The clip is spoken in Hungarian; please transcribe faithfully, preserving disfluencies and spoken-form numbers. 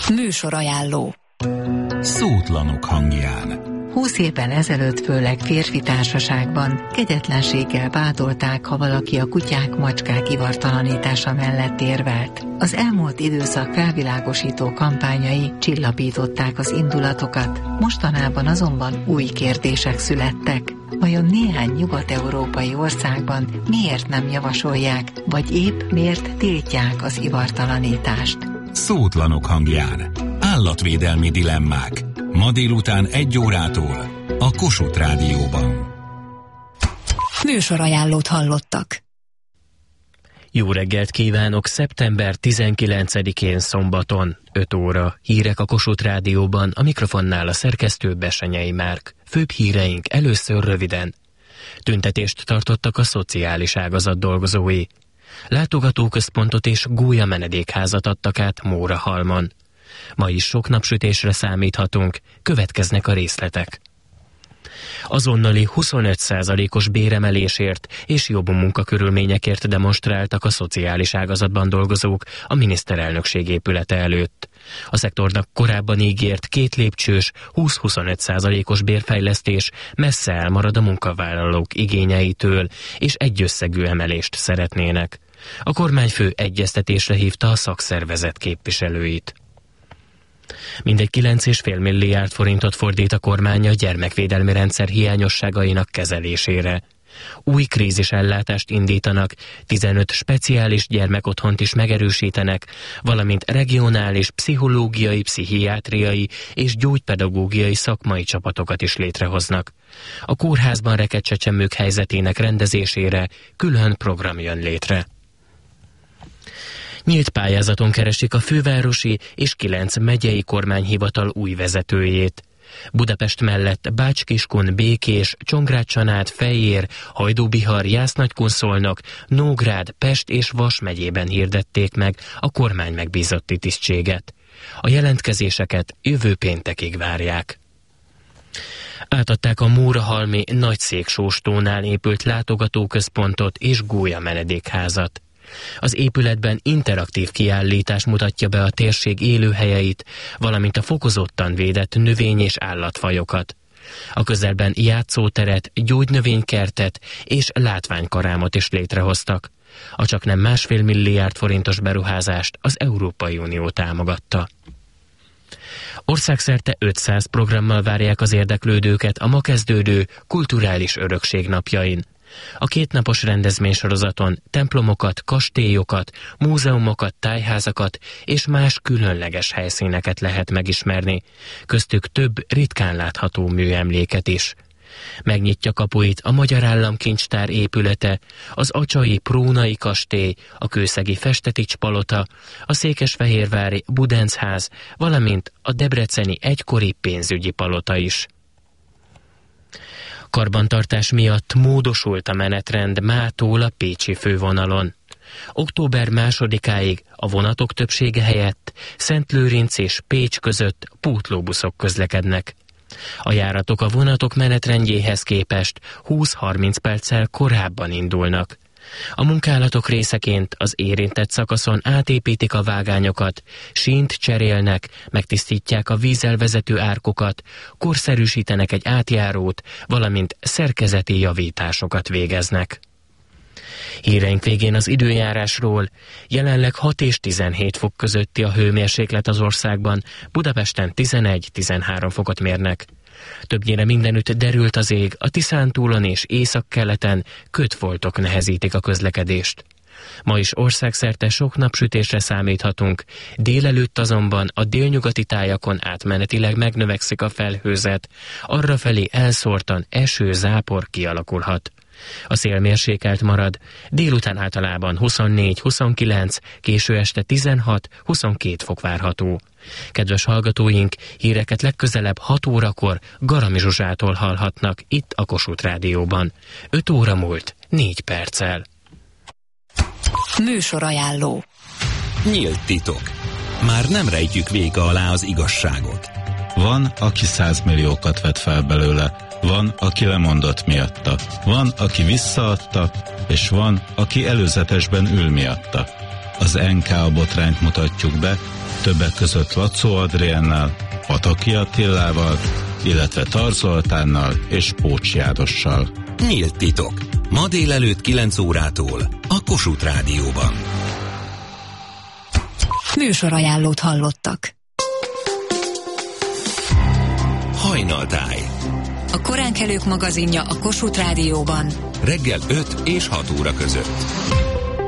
Műsorajánló. Szótlanok hangján. Húsz évvel ezelőtt főleg férfi társaságban kegyetlenséggel vádolták, ha valaki a kutyák, macskák ivartalanítása mellett érvelt. Az elmúlt időszak felvilágosító kampányai csillapították az indulatokat, mostanában azonban új kérdések születtek. Vajon néhány nyugat-európai országban miért nem javasolják, vagy épp miért tiltják az ivartalanítást? Szótlanok hangján. Állatvédelmi dilemmák. Ma délután egy órától a Kossuth Rádióban. Műsorajánlót hallottak. Jó reggelt kívánok! Szeptember tizenkilencedikén szombaton, öt óra. Hírek a Kossuth Rádióban, a mikrofonnál a szerkesztő Besenyei Márk. Főbb híreink először röviden. Tüntetést tartottak a szociális ágazat dolgozói. Látogatóközpontot és gólya menedékházat adtak át Mórahalmon. Ma is sok napsütésre számíthatunk, következnek a részletek. Azonnali huszonöt százalékos béremelésért és jobb munkakörülményekért demonstráltak a szociális ágazatban dolgozók a miniszterelnökség épülete előtt. A szektornak korábban ígért két lépcsős húsz-huszonöt százalékos bérfejlesztés messze elmarad a munkavállalók igényeitől, és egyösszegű emelést szeretnének. A kormányfő egyeztetésre hívta a szakszervezet képviselőit. Mindegy kilenc egész öt milliárd forintot fordít a kormány a gyermekvédelmi rendszer hiányosságainak kezelésére. Új krízisellátást indítanak, tizenöt speciális gyermekotthont is megerősítenek, valamint regionális pszichológiai, pszichiátriai és gyógypedagógiai szakmai csapatokat is létrehoznak. A kórházban rekedt csecsemők helyzetének rendezésére külön program jön létre. Nyílt pályázaton keresik a fővárosi és kilenc megyei kormányhivatal új vezetőjét. Budapest mellett Bács-Kiskun, Békés, Csongrád-Csanád, Fejér, Hajdú-Bihar, Jász-Nagykun-Szolnok, Nógrád, Pest és Vas megyében hirdették meg a kormány megbízotti tisztséget. A jelentkezéseket jövő péntekig várják. Átadták a mórahalmi Nagyszéksóstónál épült látogatóközpontot és gólya menedékházat. Az épületben interaktív kiállítás mutatja be a térség élőhelyeit, valamint a fokozottan védett növény- és állatfajokat. A közelben játszóteret, gyógynövénykertet és látványkarámot is létrehoztak. A csaknem másfél milliárd forintos beruházást az Európai Unió támogatta. Országszerte ötszáz programmal várják az érdeklődőket a ma kezdődő kulturális örökség napjain. A kétnapos rendezvénysorozaton templomokat, kastélyokat, múzeumokat, tájházakat és más különleges helyszíneket lehet megismerni, köztük több ritkán látható műemléket is. Megnyitja kapuit a Magyar Államkincstár épülete, az acsai Prónai kastély, a kőszegi Festetics palota, a székesfehérvári Budenczház, valamint a debreceni egykori pénzügyi palota is. Karbantartás miatt módosult a menetrend mától a pécsi fővonalon. Október másodikáig a vonatok többsége helyett Szentlőrinc és Pécs között pótlóbuszok közlekednek. A járatok a vonatok menetrendjéhez képest húsz-harminc perccel korábban indulnak. A munkálatok részeként az érintett szakaszon átépítik a vágányokat, sínt cserélnek, megtisztítják a vízzel vezető árkokat, korszerűsítenek egy átjárót, valamint szerkezeti javításokat végeznek. Híreink végén az időjárásról. Jelenleg hat és tizenhét fok közötti a hőmérséklet az országban, Budapesten tizenegy-tizenhárom fokot mérnek. Többnyire mindenütt derült az ég, a Tiszántúlon és északkeleten kötfoltok nehezítik a közlekedést. Ma is országszerte sok napsütésre számíthatunk, délelőtt azonban a délnyugati tájakon átmenetileg megnövekszik a felhőzet, arrafelé elszórtan eső-zápor kialakulhat. A szél mérsékelt marad, délután általában huszonnégy-huszonkilenc, késő este tizenhat-huszonkét fok várható. Kedves hallgatóink, híreket legközelebb hat órakor Garami Zsuzsától hallhatnak itt a Kossuth Rádióban. öt óra múlt, négy perccel. Műsorajánló. Nyílt titok. Már nem rejtjük véka alá az igazságot. Van, aki százmilliókat vett fel belőle, van, aki lemondott miatta, van, aki visszaadta, és van, aki előzetesben ül miatta. az en ká botrányt mutatjuk be, többek között Lacó Adriennel, Pataki Attilával, illetve Tarz Zoltánnal és Pócs Jánossal. Nyílt titok. Ma délelőtt kilenc órától a Kossuth Rádióban. Műsorajánlót hallottak. Hajnaltáj. A koránkelők magazinja a Kossuth Rádióban. Reggel öt és hat óra között.